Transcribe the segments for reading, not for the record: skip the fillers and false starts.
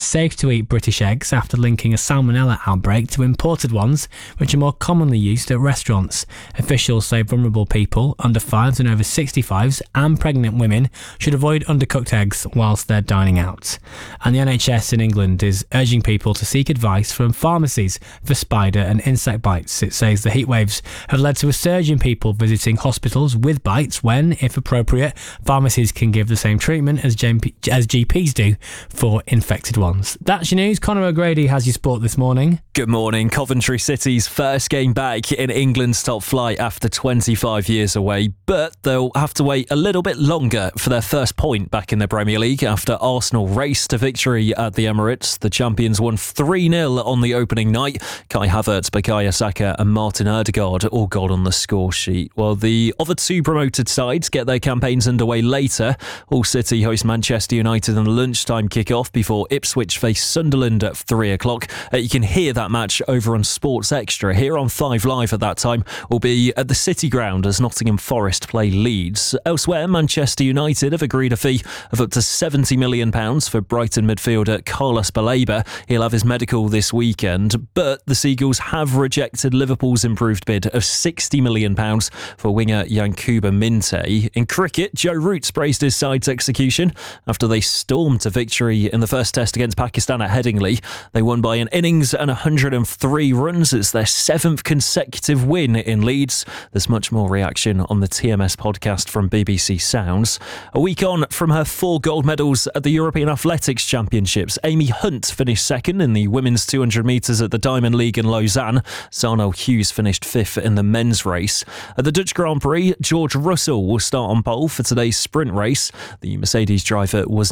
safe to eat British eggs after linking a salmonella outbreak to imported ones, which are more commonly used at restaurants. Officials say vulnerable people, under 5s and over 65s, and pregnant women should avoid undercooked eggs whilst they're dining out. And the NHS in England is urging people to seek advice from pharmacies for spider and insect bites. It says the heatwaves have led to a surge in people visiting hospitals with bites when, if appropriate, pharmacies can give the same treatment as GPs do for infected ones. That's your news. Conor O'Grady has your sport this morning. Good morning. Coventry City's first game back in England's top flight after 25 years away, but they'll have to wait a little bit longer for their first point back in the Premier League after Arsenal raced to victory at the Emirates. The champions won 3-0 on the opening night. Kai Havertz, Bukayo Saka and Martin Ødegaard all got on the score sheet, while the other two promoted sides get their campaigns underway later. Hull City host Manchester United in the lunchtime kick-off before Ipswich face Sunderland at 3 o'clock. You can hear that match over on Sports Extra. Here on 5 Live at that time will be at the City Ground as Nottingham Forest play Leeds. Elsewhere, Manchester United have agreed a fee of up to £70 million for Brighton midfielder Carlos Baleba. He'll have his medical this weekend, but the Seagulls have rejected Liverpool's improved bid of £60 million for winger Yankuba Minte. In cricket, Joe Root praised his side's execution after they stormed to victory in the first test against Pakistan at Headingley. They won by an innings and 103 runs. It's their 7th consecutive win in Leeds. There's much more reaction on the TMS podcast from BBC Sounds. A week on from her 4 gold medals at the European Athletics Championships, Amy Hunt finished second in the women's 200 metres at the Diamond League in Lausanne. Sarnell Hughes finished 5th in the men's race. At the Dutch Grand Prix, George Russell will start on pole for today's sprint race. The Mercedes driver was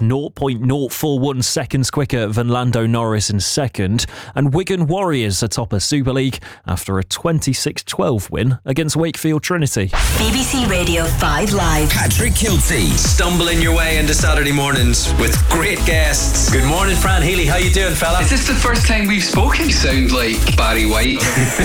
0.041 seconds quicker than Lando Norris in second, and Wigan Warriors atop a Super League after a 26-12 win against Wakefield Trinity. BBC Radio 5 Live. Patrick Kilty. Stumbling your way into Saturday mornings with great guests. Good morning, Fran Healy. How you doing, fella? Is this the first time we've spoken? You sound like Barry White.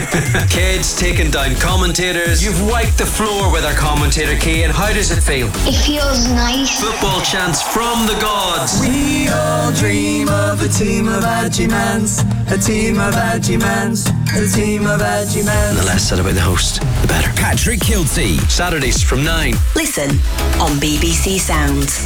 Kids taking down commentators. You've wiped the floor with our commentator, Kane. How does it feel? It feels nice. Football chants from the gods. We all dream of a team of Agimans, a team of Agimans, a team of Agimans. The less said about the host, the better. Patrick Kilty. Saturdays from 9. Listen on BBC Sounds.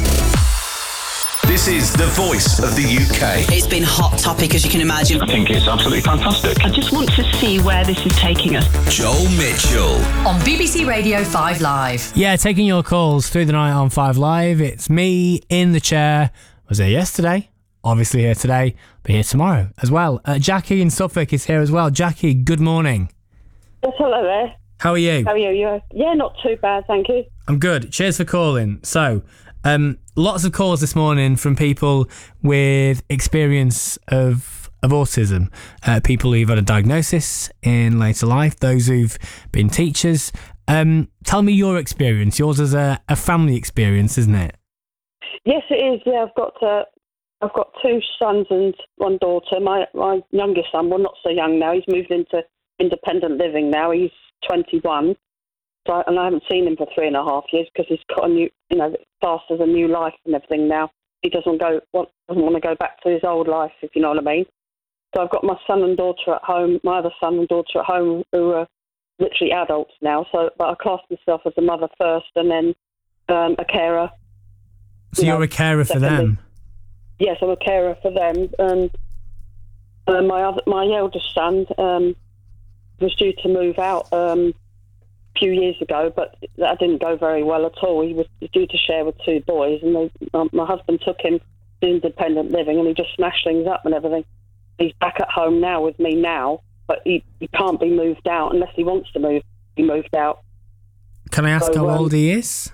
This is the voice of the UK. It's been hot topic, as you can imagine. I think it's absolutely fantastic. I just want to see where this is taking us. Joel Mitchell. On BBC Radio 5 Live. Yeah, taking your calls through the night on 5 Live. It's me in the chair. Was here yesterday, obviously here today, but here tomorrow as well. Jackie in Suffolk is here as well. Jackie, good morning. Yes, hello there. How are you? How are you? Yeah, not too bad, thank you. I'm good. Cheers for calling. So, lots of calls this morning from people with experience of autism, people who've had a diagnosis in later life, those who've been teachers. Tell me your experience. Yours is a family experience, isn't it? Yes, it is. Yeah, I've got 2 sons and 1 daughter. My youngest son, well, not so young now. He's moved into independent living now. He's 21. And I haven't seen him for 3.5 years because he's got a new, started a new life and everything now. He doesn't want to go back to his old life, if you know what I mean. So I've got my son and daughter at home, my other son and daughter at home, who are literally adults now. So, but I class myself as a mother first, and then a carer. So you're a carer for them? Yes, I'm a carer for them. And my eldest son was due to move out few years ago, but that didn't go very well at all. He was due to share with 2 boys, and my husband took him to independent living, and he just smashed things up and everything. He's back at home now with me now, but he can't be moved out unless he wants to be moved out. Can I ask how old he is?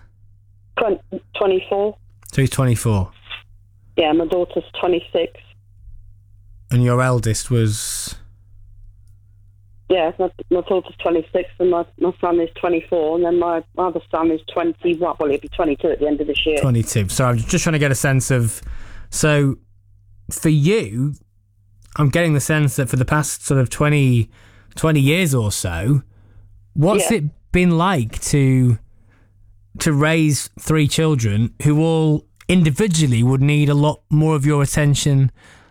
24. So he's 24. Yeah, my daughter's 26. And your eldest was? Yeah, my daughter's 26 and my son is 24, and then my other son is 21. Well, he'll be 22 at the end of this year. 22. So I'm just trying to get a sense of... So for you, I'm getting the sense that for the past sort of 20 years or so, what's it been like to raise 3 children who all individually would need a lot more of your attention